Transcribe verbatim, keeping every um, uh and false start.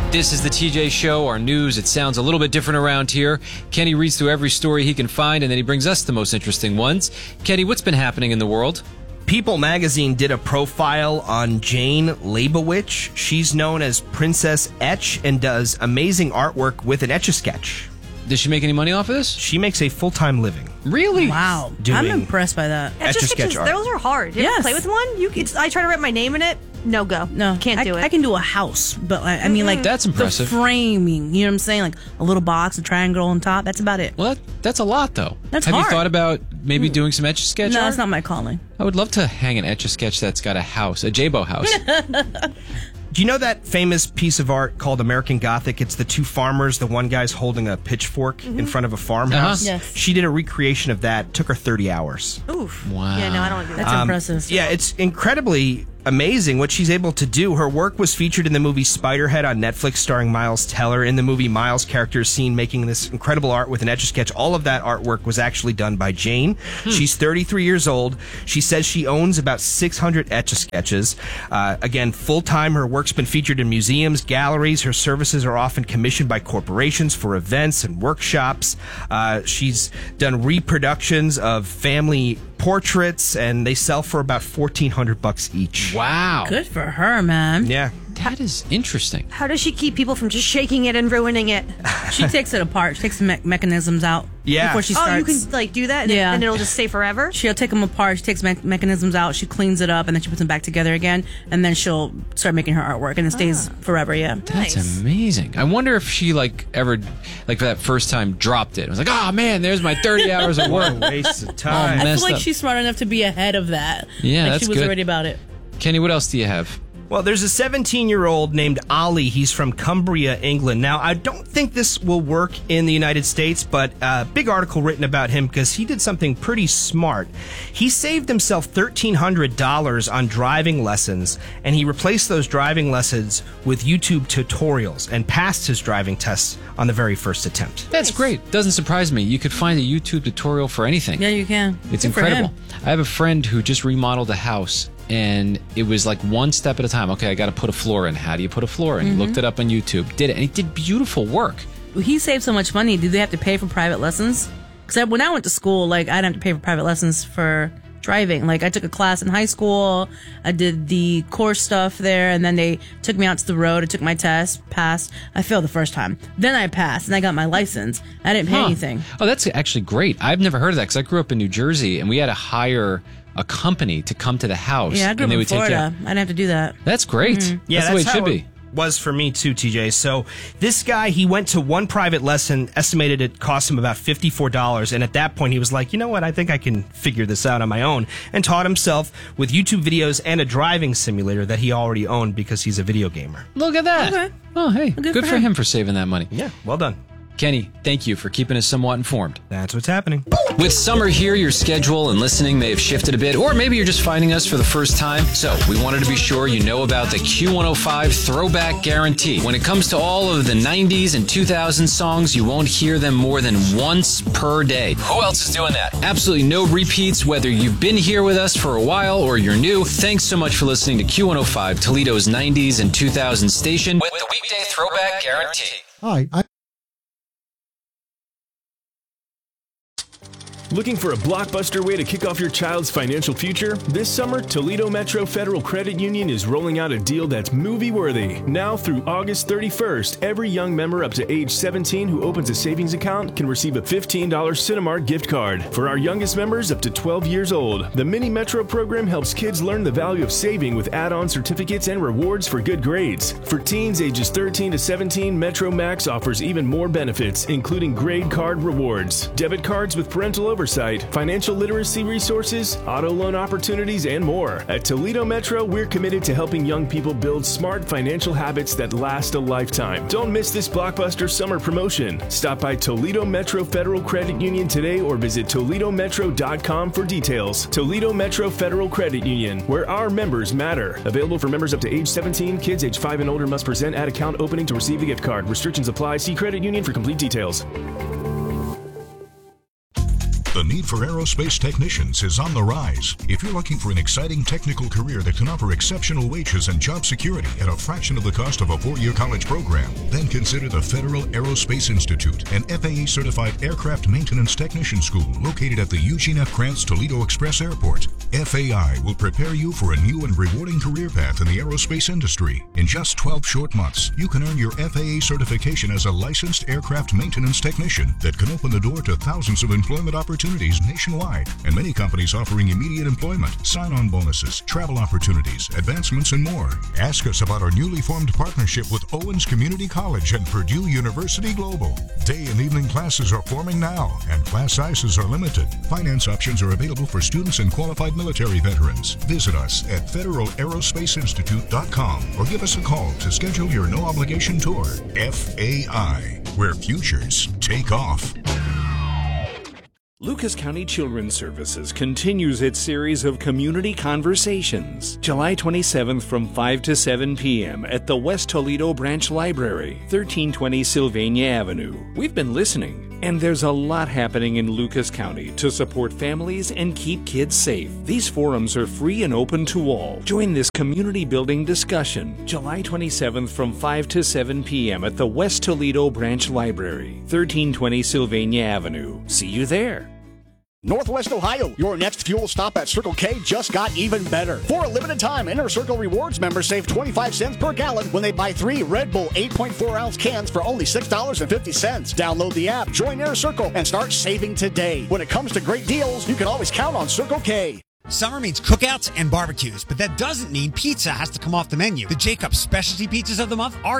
This is the T J Show, our news. It sounds a little bit different around here. Kenny reads through every story he can find, and then he brings us the most interesting ones. Kenny, what's been happening in the world? People magazine did a profile on Jane Leibowitz. She's known as Princess Etch and does amazing artwork with an Etch-a-Sketch. Does she make any money off of this? She makes a full-time living. Really? Wow. Doing I'm impressed by that. Etch-a-Sketch art. Those are hard. You Yes. ever play with one? You, it's, I try to write my name in it. No go. No, Can't I, do it. I can do a house, but I, I mean, like That's impressive. The framing, you know what I'm saying? Like a little box, a triangle on top. That's about it. Well, that, that's a lot, though. That's Have hard. you thought about maybe doing some Etch-a-Sketch no, art? that's not my calling. I would love to hang an Etch-a-Sketch that's got a house, a J-Bo house. Do you know that famous piece of art called American Gothic? It's the two farmers. The one guy's holding a pitchfork in front of a farmhouse. Uh-huh. Yes. She did a recreation of that. Took her thirty hours. Oof. Wow. Yeah, no, I don't want to do that. That's impressive. Yeah, it's incredibly amazing what she's able to do. Her work was featured in the movie Spiderhead on Netflix starring Miles Teller. In the movie, Miles' character is seen making this incredible art with an Etch-a-Sketch. All of that artwork was actually done by Jane. Hmm. She's thirty-three years old. She says she owns about six hundred Etch-a-Sketches. Uh, again, full-time, her work's been featured in museums, galleries. Her services are often commissioned by corporations for events and workshops. Uh, she's done reproductions of family portraits, and they sell for about fourteen hundred bucks each. Wow. Good for her, man. Yeah. That is interesting. How does she keep people from just shaking it and ruining it? She takes it apart. She takes the me- mechanisms out Yeah. before she Oh, starts. you can like do that, and, Yeah. and it'll just stay forever. She'll take them apart. She takes me- mechanisms out. She cleans it up, and then she puts them back together again. And then she'll start making her artwork, and it stays forever. Yeah. That's Nice. amazing. I wonder if she, like, ever, like, for that first time, dropped it. It was like, oh, man, there's my thirty hours of What work. a waste of Oh, time. man. I Messed feel like up. she's smart enough to be ahead of that. Yeah, like that's she was good. already about it. Kenny, what else do you have? Well, there's a seventeen-year-old named Ollie. He's from Cumbria, England. Now, I don't think this will work in the United States, but a big article written about him because he did something pretty smart. He saved himself thirteen hundred dollars on driving lessons, and he replaced those driving lessons with YouTube tutorials and passed his driving tests on the very first attempt. That's great. Doesn't surprise me. You could find a YouTube tutorial for anything. Yeah, you can. It's Good for incredible. him. I have a friend who just remodeled a house, and it was like one step at a time. Okay, I got to put a floor in. How do you put a floor in? He looked it up on YouTube, did it, and he did beautiful work. He saved so much money. Did they have to pay for private lessons? Because when I went to school, like I didn't have to pay for private lessons for driving. Like I took a class in high school. I did the course stuff there, and then they took me out to the road. I took my test, passed. I failed the first time. Then I passed, and I got my license. I didn't pay Huh. anything. Oh, that's actually great. I've never heard of that because I grew up in New Jersey, and we had to hire a company to come to the house. Yeah, I grew and up they in would take you Florida. out. I didn't have to do that. That's great. Yeah, that's the way it how should be. Was for me too, T J. So this guy, he went to one private lesson, estimated it cost him about fifty-four dollars, and at that point he was like, you know what, I think I can figure this out on my own, and taught himself with YouTube videos and a driving simulator that he already owned because he's a video gamer. Look at that. Okay. Oh, hey, Good good, for for him. him for saving that money. Yeah, well done. Kenny, thank you for keeping us somewhat informed. That's what's happening. With summer here, your schedule and listening may have shifted a bit, or maybe you're just finding us for the first time. So we wanted to be sure you know about the Q one oh five Throwback Guarantee. When it comes to all of the nineties and two thousands songs, you won't hear them more than once per day. Who else is doing that? Absolutely no repeats, whether you've been here with us for a while or you're new. Thanks so much for listening to Q one oh five, Toledo's nineties and two thousands station with the Weekday Throwback Guarantee. Hi, I Looking for a blockbuster way to kick off your child's financial future? This summer, Toledo Metro Federal Credit Union is rolling out a deal that's movie-worthy. Now through August thirty-first, every young member up to age seventeen who opens a savings account can receive a fifteen dollars Cinemark gift card. For our youngest members up to twelve years old, the Mini Metro program helps kids learn the value of saving with add-on certificates and rewards for good grades. For teens ages thirteen to seventeen, Metro Max offers even more benefits, including grade card rewards, debit cards with parental oversight, financial literacy resources, auto loan opportunities, and more. At Toledo Metro, we're committed to helping young people build smart financial habits that last a lifetime. Don't miss this blockbuster summer promotion. Stop by Toledo Metro Federal Credit Union today or visit Toledo Metro dot com for details. Toledo Metro Federal Credit Union, where our members matter. Available for members up to age seventeen. Kids age five and older must present at account opening to receive the gift card. Restrictions apply. See credit union for complete details. The need for aerospace technicians is on the rise. If you're looking for an exciting technical career that can offer exceptional wages and job security at a fraction of the cost of a four-year college program, then consider the Federal Aerospace Institute, an F A A-certified aircraft maintenance technician school located at the Eugene F. Krantz Toledo Express Airport. F A I will prepare you for a new and rewarding career path in the aerospace industry. In just twelve short months, you can earn your F A A certification as a licensed aircraft maintenance technician that can open the door to thousands of employment opportunities nationwide, and many companies offering immediate employment, sign-on bonuses, travel opportunities, advancements, and more. Ask us about our newly formed partnership with Owens Community College and Purdue University Global. Day and evening classes are forming now, and class sizes are limited. Finance options are available for students and qualified military veterans. Visit us at federal aerospace institute dot com or give us a call to schedule your no-obligation tour. F A I, where futures take off. Lucas County Children's Services continues its series of community conversations. July twenty-seventh from five to seven p.m. at the West Toledo Branch Library, thirteen twenty Sylvania Avenue. We've been listening, and there's a lot happening in Lucas County to support families and keep kids safe. These forums are free and open to all. Join this community building discussion July twenty-seventh from five to seven p.m. at the West Toledo Branch Library, thirteen twenty Sylvania Avenue. See you there. Northwest Ohio, your next fuel stop at Circle K just got even better. For a limited time, Inner Circle Rewards members save twenty-five cents per gallon when they buy three Red Bull eight point four ounce cans for only six dollars and fifty cents. Download the app, join Inner Circle, and start saving today. When it comes to great deals, you can always count on Circle K. Summer means cookouts and barbecues, but that doesn't mean pizza has to come off the menu. The Jacobs Specialty Pizzas of the Month are